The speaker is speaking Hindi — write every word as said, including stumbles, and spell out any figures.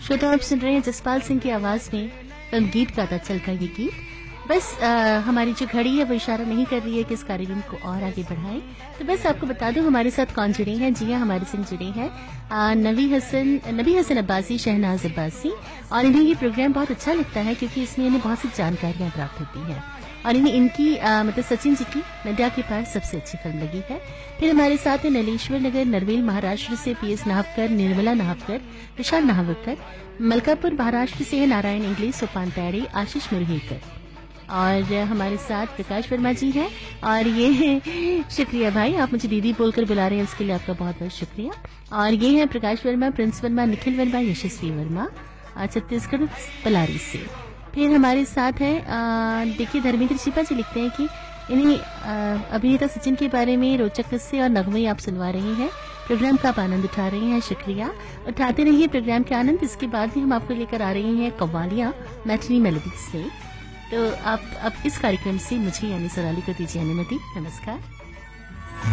श्रोता आप सुन रहे हैं जसपाल सिंह की आवाज में फिल्म गीत गाता चल का ये गीत। बस आ, हमारी जो घड़ी है वो इशारा नहीं कर रही है कि इस कार्यक्रम को और आगे बढ़ाएं। तो बस आपको बता दूं हमारे साथ कौन जुड़े हैं। जी हाँ, हमारे संग जुड़े हैं नबी हसन नबी हसन अब्बासी, शहनाज अब्बासी। और इन्हें ये प्रोग्राम बहुत अच्छा लगता है क्योंकि इसमें इन्हें बहुत सी जानकारियां प्राप्त होती हैं और इन्हें इनकी आ, मतलब सचिन जी की नड्डा के पास सबसे अच्छी फिल्म लगी है। फिर हमारे साथ है नलेश्वर नगर नरवेल महाराष्ट्र से पीएस नाहवकर, निर्मला नाहवकर, विशाल नाहवकर। मलकापुर महाराष्ट्र से है नारायण इंग्लिश, सोपान पैड़ी, आशीष मुरहीकर। और हमारे साथ प्रकाश वर्मा जी हैं। और ये है शुक्रिया भाई, आप मुझे दीदी बोलकर बुला रहे हैं, उसके लिए आपका बहुत बहुत शुक्रिया। और ये है प्रकाश वर्मा, प्रिंस वर्मा, निखिल वर्मा, यशस्वी वर्मा, छत्तीसगढ़ पलारी से। फिर हमारे साथ है देखिए धर्मेंद्र शिपा जी लिखते हैं कि इन्हें अभिनेता सचिन के बारे में रोचक किस्से और नगमे आप सुनवा रहे हैं, प्रोग्राम का आप आनंद उठा रहे हैं। शुक्रिया, उठाते रहिए प्रोग्राम के आनंद। इसके बाद भी हम आपको लेकर आ रहे हैं कव्वालियां मैथिली मेलोडीज से। तो आप अब इस कार्यक्रम से मुझे यानी सोनाली को दीजिए अनुमति। नमस्कार।